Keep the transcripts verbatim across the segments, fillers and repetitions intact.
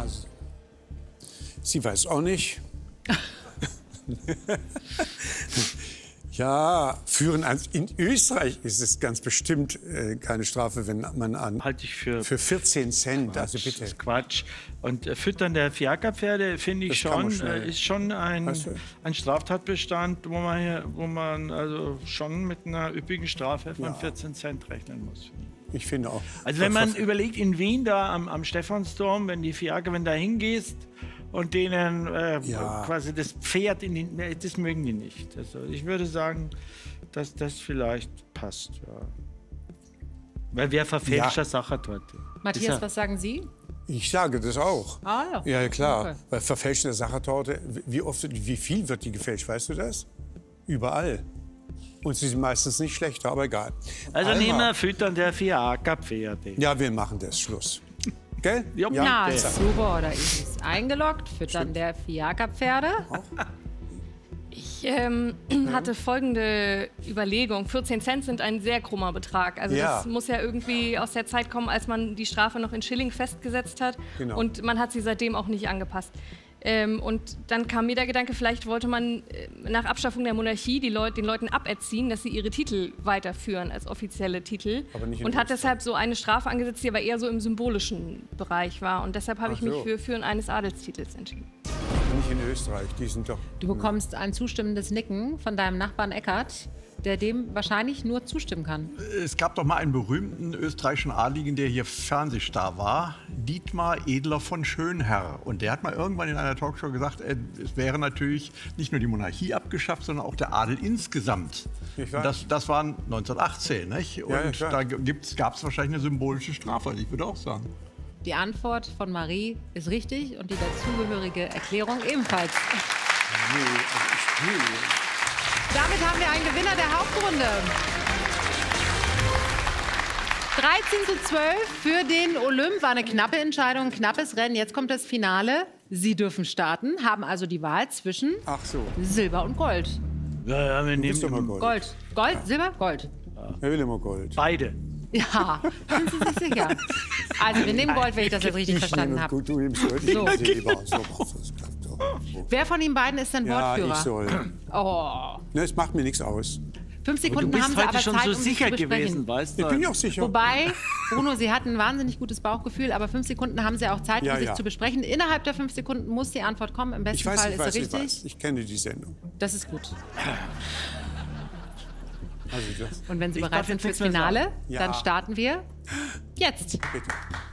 Also, sie weiß auch nicht. Ja, führen an, in Österreich ist es ganz bestimmt äh, keine Strafe, wenn man an Halte ich für, für vierzehn Cent, Quatsch, also bitte. Das ist Quatsch. Und äh, Füttern der Fiakerpferde, finde ich Das kann man schon, schnell. äh, ist schon ein, Weißt du? ein Straftatbestand, wo man, hier, wo man also schon mit einer üppigen Strafe von Ja. vierzehn Cent rechnen muss. Ich finde auch. Also wenn man überlegt, in Wien da am, am Stephansdom, wenn die Fiaker, wenn du da hingehst und denen äh, Ja. quasi das Pferd in die, ne, das mögen die nicht. Also ich würde sagen, dass das vielleicht passt. Ja. Weil wer verfälscht Ja. das Sachertorte? Matthias, Ist ja- was sagen Sie? Ich sage das auch. Ah, ja. Ja, klar. Okay. Bei Verfälschen der Sachertorte, wie oft, wie viel wird die gefälscht, weißt du das? Überall. Und sie sind meistens nicht schlechter, aber egal. Also Alma. nehmen wir Füttern der Fiakerpferde. Ja, wir machen das. Schluss. Gell? Ja. Na, Ja. super, da ist es eingeloggt. Füttern der Fiakerpferde. Ich ähm, hatte folgende Überlegung. vierzehn Cent sind ein sehr krummer Betrag. Also Ja. das muss ja irgendwie aus der Zeit kommen, als man die Strafe noch in Schilling festgesetzt hat. Genau. Und man hat sie seitdem auch nicht angepasst. Ähm, und dann kam mir der Gedanke, vielleicht wollte man äh, nach Abschaffung der Monarchie die Leut, den Leuten aberziehen, dass sie ihre Titel weiterführen als offizielle Titel. Aber nicht in und hat Österreich. deshalb so eine Strafe angesetzt, die aber eher so im symbolischen Bereich war. Und deshalb habe Ach ich mich so. für Führen eines Adelstitels entschieden. Nicht in Österreich. Die sind doch. Du bekommst ein zustimmendes Nicken von deinem Nachbarn Eckart, der dem wahrscheinlich nur zustimmen kann. Es gab doch mal einen berühmten österreichischen Adligen, der hier Fernsehstar war, Dietmar Edler von Schönherr. Und der hat mal irgendwann in einer Talkshow gesagt, äh, es wäre natürlich nicht nur die Monarchie abgeschafft, sondern auch der Adel insgesamt. Ich weiß. Und das, das war neunzehnhundertachtzehn, nicht? Und Ja, ja, klar. da gab es wahrscheinlich eine symbolische Strafe, also ich würde auch sagen. Die Antwort von Marie ist richtig und die dazugehörige Erklärung ebenfalls. Damit haben wir einen Gewinner der Hauptrunde. dreizehn zu zwölf für den Olymp. War eine knappe Entscheidung, ein knappes Rennen. Jetzt kommt das Finale. Sie dürfen starten, haben also die Wahl zwischen Ach so. Silber und Gold. Ja, ja, wir Du bist doch mal nehmen Gold. Gold. Gold, Silber, Gold. Er will immer Gold. beide. Ja, sind Sie sich sicher? Also wir nehmen Gold, wenn ich das jetzt richtig verstanden nehme habe. Gut, du nimmst Gold. Ich So. nehme Silber. So, das klappt doch. Wer von Ihnen beiden ist denn Ja, ich Wortführer? soll. Oh. Ne, es macht mir nichts aus. Fünf Du Sekunden bist haben Sie heute aber schon Zeit, so um sich sicher zu besprechen. gewesen, weißt du? Ich bin ja auch sicher. Wobei, Bruno, Sie hatten ein wahnsinnig gutes Bauchgefühl, aber fünf Sekunden haben Sie auch Zeit, um Ja, sich ja. zu besprechen. Innerhalb der fünf Sekunden muss die Antwort kommen. Im besten Ich weiß, Fall ich ist weiß, sie ich richtig. weiß. Ich kenne die Sendung. Das ist gut. Also das. Und wenn Sie Ich bereit darf sind jetzt fürs nichts mehr Finale, sagen. Ja. dann starten wir jetzt. Bitte. Du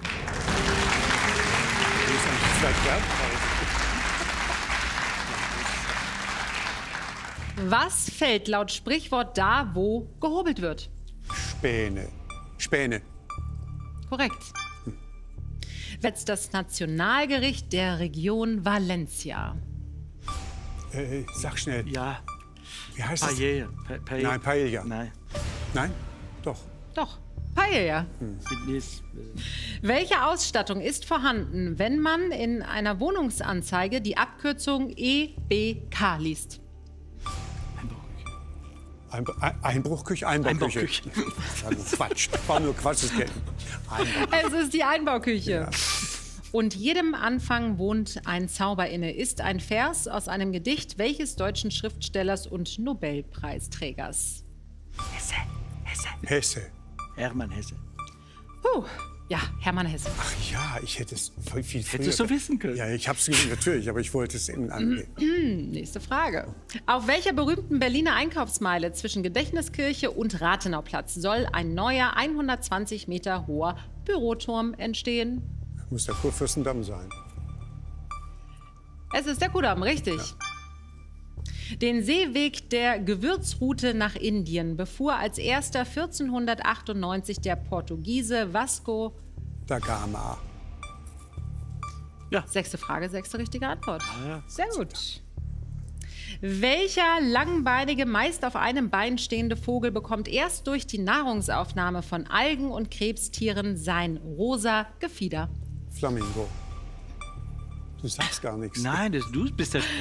bist eigentlich zwei Kerl. Was fällt laut Sprichwort da, wo gehobelt wird? Späne. Späne. Korrekt. Wetzt das Nationalgericht der Region Valencia? Äh, sag schnell. Ja, Wie heißt es? Paella. Pa Paella. Nein, Paella. Nein. Nein? Doch. Doch, Paella. Ist- Welche Ausstattung ist vorhanden, wenn man in einer Wohnungsanzeige die Abkürzung E B K liest? Ein, ein, Einbruchküche, Einbauküche. Einbauküche. Das war nur Quatsch. War nur Quatsch, das kennt Einbau. Es ist die Einbauküche. Und jedem Anfang wohnt ein Zauber inne, ist ein Vers aus einem Gedicht welches deutschen Schriftstellers und Nobelpreisträgers? Hesse, Hesse. Hesse. Hermann Hesse. Puh, ja, Hermann Hesse. Ach ja, ich hätte es voll viel früher... Hättest du wissen können. Ja, ich habe es gesehen, natürlich, aber ich wollte es Ihnen angeben. Nächste Frage. Auf welcher berühmten Berliner Einkaufsmeile zwischen Gedächtniskirche und Rathenauplatz soll ein neuer hundertzwanzig Meter hoher Büroturm entstehen? Muss der Kurfürstendamm sein. Es ist der Kudamm, richtig. Den Seeweg der Gewürzroute nach Indien befuhr als erster vierzehnhundertachtundneunzig der Portugiese Vasco. Da Gama. Sechste Frage, sechste richtige Antwort. ja. Sehr gut. Welcher langbeinige, meist auf einem Bein stehende Vogel bekommt erst durch die Nahrungsaufnahme von Algen und Krebstieren sein rosa Gefieder? Flamingo. Du sagst gar nichts. Nein, das, du bist der